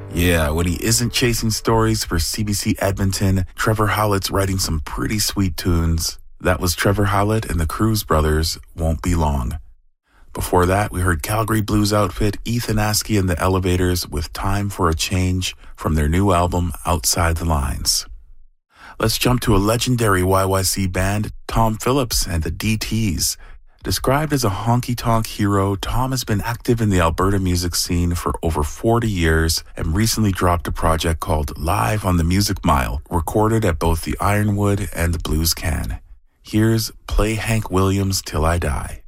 Yeah, when he isn't chasing stories for CBC Edmonton, Trevor Howlett's writing some pretty sweet tunes. That was Trevor Howlett and the Cruz Brothers, Won't Be Long. Before that, we heard Calgary blues outfit Ethan Askey and the Elevators with Time for a Change from their new album, Outside the Lines. Let's jump to a legendary YYC band, Tom Phillips and the DTs. Described as a honky-tonk hero, Tom has been active in the Alberta music scene for over 40 years and recently dropped a project called Live on the Music Mile, recorded at both the Ironwood and the Blues Can. Here's Play Hank Williams Till I Die.